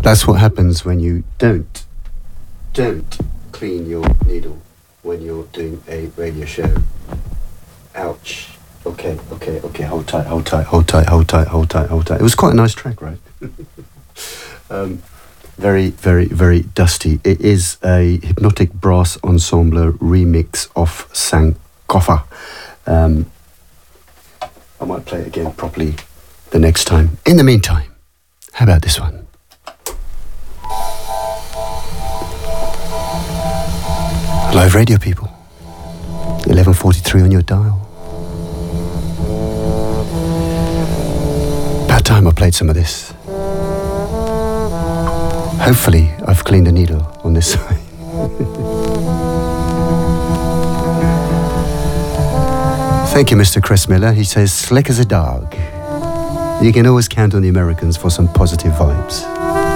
That's what happens when you don't clean your needle when you're doing a radio show. Ouch. Okay, hold tight. It was quite a nice track, right? Very, very, very dusty. It is a Hypnotic Brass Ensemble remix of Sankofa. I might play it again properly the next time. In the meantime, how about this one? Live radio, people. 11:43 on your dial. About time I played some of this. Hopefully I've cleaned the needle on this side. Thank you, Mr. Chris Miller. He says, slick as a dog. You can always count on the Americans for some positive vibes.